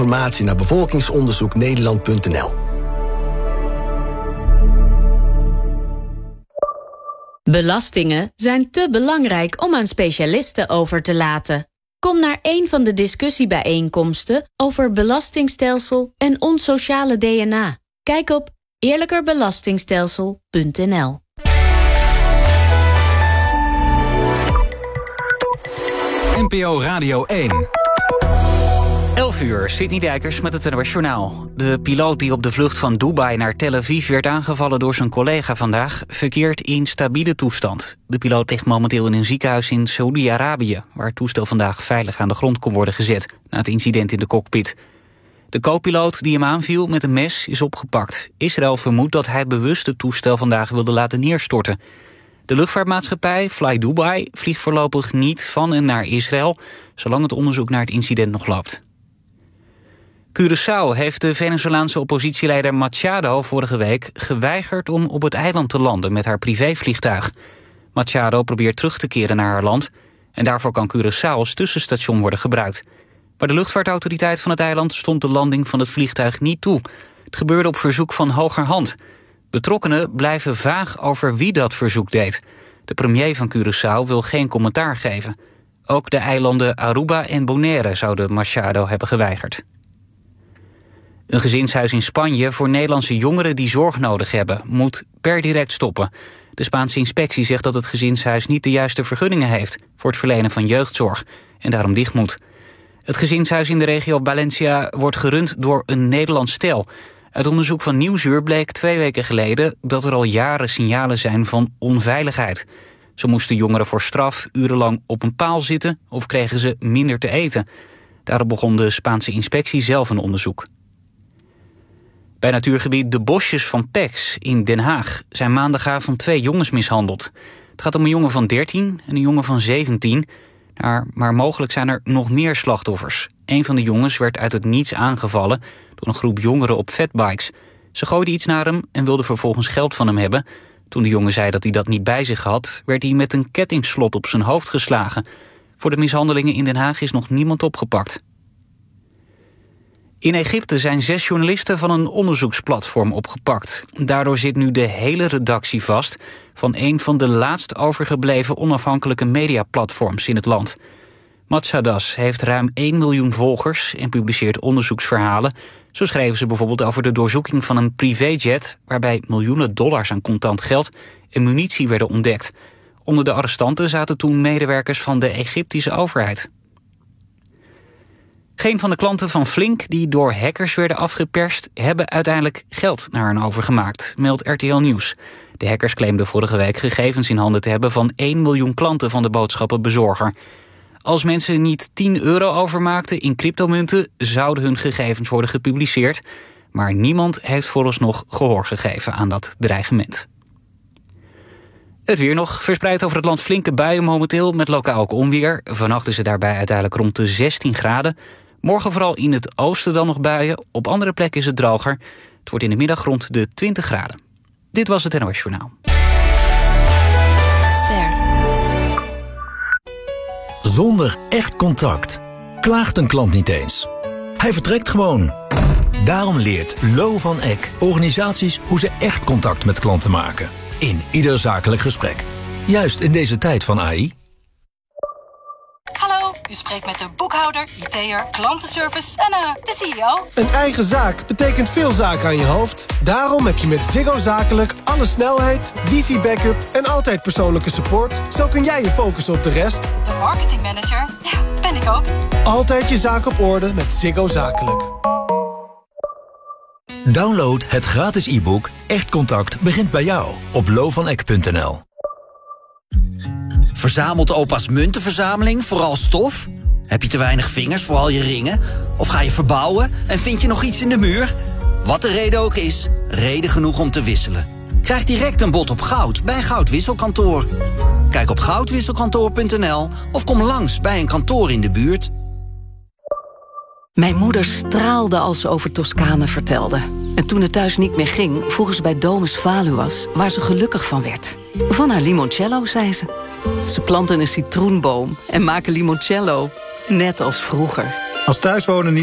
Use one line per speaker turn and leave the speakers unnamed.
Informatie naar bevolkingsonderzoeknederland.nl.
Belastingen zijn te belangrijk om aan specialisten over te laten. Kom naar een van de discussiebijeenkomsten over belastingstelsel en ons sociale DNA. Kijk op eerlijkerbelastingstelsel.nl.
NPO Radio 1.
11 uur, Sidney Dijkers met het NOS Journaal. De piloot die op de vlucht van Dubai naar Tel Aviv werd aangevallen door zijn collega vandaag verkeert in stabiele toestand. De piloot ligt momenteel in een ziekenhuis in Saoedi-Arabië, waar het toestel vandaag veilig aan de grond kon worden gezet na het incident in de cockpit. De co-piloot die hem aanviel met een mes is opgepakt. Israël vermoedt dat hij bewust het toestel vandaag wilde laten neerstorten. De luchtvaartmaatschappij Fly Dubai vliegt voorlopig niet van en naar Israël, zolang het onderzoek naar het incident nog loopt. Curaçao heeft de Venezolaanse oppositieleider Machado vorige week geweigerd om op het eiland te landen met haar privévliegtuig. Machado probeert terug te keren naar haar land en daarvoor kan Curaçao als tussenstation worden gebruikt. Maar de luchtvaartautoriteit van het eiland stond de landing van het vliegtuig niet toe. Het gebeurde op verzoek van hogerhand. Betrokkenen blijven vaag over wie dat verzoek deed. De premier van Curaçao wil geen commentaar geven. Ook de eilanden Aruba en Bonaire zouden Machado hebben geweigerd. Een gezinshuis in Spanje voor Nederlandse jongeren die zorg nodig hebben moet per direct stoppen. De Spaanse inspectie zegt dat het gezinshuis niet de juiste vergunningen heeft voor het verlenen van jeugdzorg en daarom dicht moet. Het gezinshuis in de regio Valencia wordt gerund door een Nederlands stel. Uit onderzoek van Nieuwsuur bleek 2 weken geleden dat er al jaren signalen zijn van onveiligheid. Zo moesten jongeren voor straf urenlang op een paal zitten of kregen ze minder te eten. Daarop begon de Spaanse inspectie zelf een onderzoek. Bij natuurgebied De Bosjes van Pex in Den Haag zijn maandagavond 2 jongens mishandeld. Het gaat om een jongen van 13 en een jongen van 17. Maar mogelijk zijn er nog meer slachtoffers. Een van de jongens werd uit het niets aangevallen door een groep jongeren op fatbikes. Ze gooiden iets naar hem en wilden vervolgens geld van hem hebben. Toen de jongen zei dat hij dat niet bij zich had, werd hij met een kettingslot op zijn hoofd geslagen. Voor de mishandelingen in Den Haag is nog niemand opgepakt. In Egypte zijn 6 journalisten van een onderzoeksplatform opgepakt. Daardoor zit nu de hele redactie vast van een van de laatst overgebleven onafhankelijke mediaplatforms in het land. Matsadas heeft ruim 1 miljoen volgers en publiceert onderzoeksverhalen. Zo schreven ze bijvoorbeeld over de doorzoeking van een privéjet waarbij miljoenen dollars aan contant geld en munitie werden ontdekt. Onder de arrestanten zaten toen medewerkers van de Egyptische overheid. Geen van de klanten van Flink die door hackers werden afgeperst hebben uiteindelijk geld naar hen overgemaakt, meldt RTL Nieuws. De hackers claimden vorige week gegevens in handen te hebben van 1 miljoen klanten van de boodschappenbezorger. Als mensen niet €10 overmaakten in cryptomunten, zouden hun gegevens worden gepubliceerd. Maar niemand heeft vooralsnog gehoor gegeven aan dat dreigement. Het weer nog, verspreid over het land flinke buien momenteel met lokaal ook onweer. Vannacht is het daarbij uiteindelijk rond de 16 graden. Morgen vooral in het oosten dan nog buien. Op andere plekken is het droger. Het wordt in de middag rond de 20 graden. Dit was het NOS Journaal.
Zonder echt contact klaagt een klant niet eens. Hij vertrekt gewoon. Daarom leert Lo van Eck organisaties hoe ze echt contact met klanten maken. In ieder zakelijk gesprek. Juist in deze tijd van AI.
Hallo, u spreekt met de boekhouder, IT'er, klantenservice en de CEO.
Een eigen zaak betekent veel zaken aan je hoofd. Daarom heb je met Ziggo Zakelijk alle snelheid, wifi-backup en altijd persoonlijke support. Zo kun jij je focussen op de rest.
De marketingmanager, ja, ben ik ook.
Altijd je zaak op orde met Ziggo Zakelijk.
Download het gratis e-book Echt Contact begint bij jou op lovaneck.nl.
Verzamelt opa's muntenverzameling vooral stof? Heb je te weinig vingers voor al je ringen? Of ga je verbouwen en vind je nog iets in de muur? Wat de reden ook is, reden genoeg om te wisselen. Krijg direct een bod op goud bij Goudwisselkantoor. Kijk op goudwisselkantoor.nl of kom langs bij een kantoor in de buurt.
Mijn moeder straalde als ze over Toscane vertelde. En toen het thuis niet meer ging, vroegen ze bij Domus Valuas waar ze gelukkig van werd. Van haar limoncello, zei ze. Ze planten een citroenboom en maken limoncello, net als vroeger.
Als thuiswonen niet